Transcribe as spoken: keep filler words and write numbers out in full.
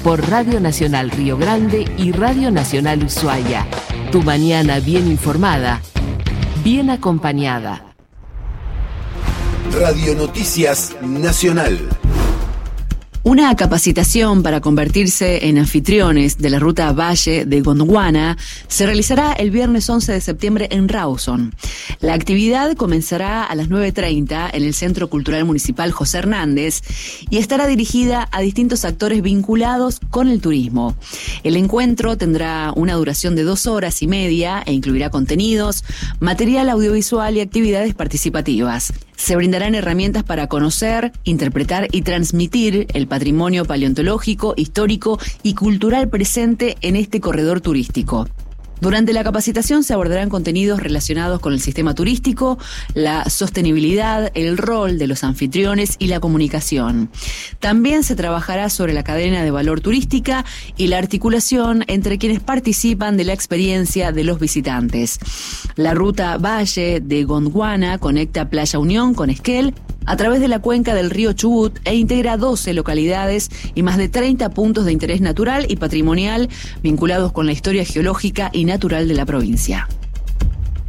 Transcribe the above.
por Radio Nacional Río Grande y Radio Nacional Ushuaia. Tu mañana bien informada, bien acompañada. Radio Noticias Nacional. Una capacitación para convertirse en anfitriones de la ruta Valle de Gondwana se realizará el viernes once de septiembre en Rawson. La actividad comenzará a las nueve treinta en el Centro Cultural Municipal José Hernández y estará dirigida a distintos actores vinculados con el turismo. El encuentro tendrá una duración de dos horas y media e incluirá contenidos, material audiovisual y actividades participativas. Se brindarán herramientas para conocer, interpretar y transmitir el patrimonio paleontológico, histórico y cultural presente en este corredor turístico. Durante la capacitación se abordarán contenidos relacionados con el sistema turístico, la sostenibilidad, el rol de los anfitriones y la comunicación. También se trabajará sobre la cadena de valor turística y la articulación entre quienes participan de la experiencia de los visitantes. La ruta Valle de Gondwana conecta Playa Unión con Esquel a través de la cuenca del río Chubut e integra doce localidades y más de treinta puntos de interés natural y patrimonial vinculados con la historia geológica y natural de la provincia.